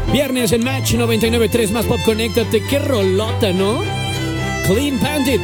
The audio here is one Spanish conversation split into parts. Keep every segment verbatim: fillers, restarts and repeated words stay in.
Viernes en Match noventa y nueve punto tres más Pop, conéctate. Qué rolota, ¿no? Clean Bandit,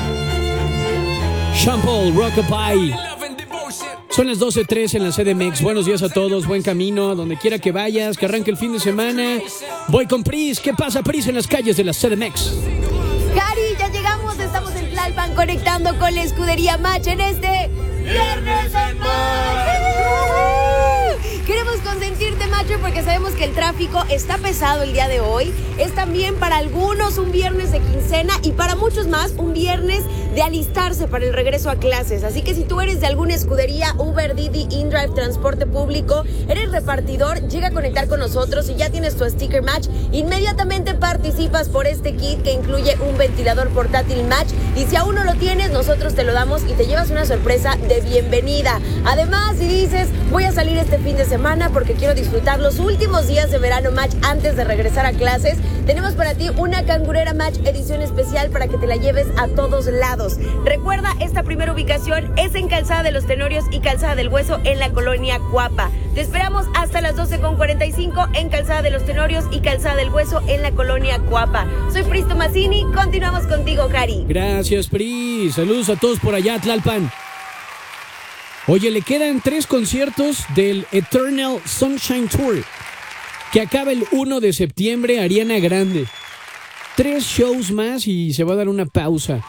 Sean Paul, Rockabye. Son las doce tres en la C D M X. Buenos días a todos, buen camino, donde quiera que vayas, que arranque el fin de semana. Voy con Pris. ¿Qué pasa, Pris, en las calles de la C D M X? Cari, ya llegamos, estamos en Tlalpan conectando con la escudería Match en este Viernes en Match. Queremos consentirte, Macho, porque sabemos que el tráfico está pesado el día de hoy. Es también para algunos un viernes de quincena y para muchos más un viernes de alistarse para el regreso a clases. Así que si tú eres de alguna escudería, Uber, Didi, InDrive, transporte público, eres repartidor, llega a conectar con nosotros y ya tienes tu sticker Match. Inmediatamente participas por este kit que incluye un ventilador portátil Match. Y si aún no lo tienes, nosotros te lo damos y te llevas una sorpresa de bienvenida. Además, si dices, voy a salir este fin de semana porque quiero disfrutar los últimos días de verano Match antes de regresar a clases, tenemos para ti una cangurera Match edición especial para que te la lleves a todos lados. Recuerda, esta primera ubicación es en Calzada de los Tenorios y Calzada del Hueso en la colonia Cuapa. Te esperamos hasta las doce con cuarenta y cinco en Calzada de los Tenorios y Calzada del Hueso en la colonia Cuapa. Soy Pris Tomasini, continuamos contigo, Cari. Gracias, Pris. Saludos a todos por allá, Tlalpan. Oye, le quedan tres conciertos del Eternal Sunshine Tour, que acaba el uno de septiembre, Ariana Grande. Tres shows más y se va a dar una pausa.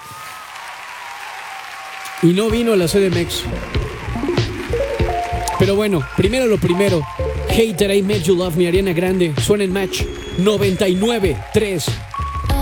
Y no vino a la C D M X. Pero bueno, primero lo primero. Hey That I Made You Love Me, Ariana Grande. Suena en Match noventa y nueve punto tres.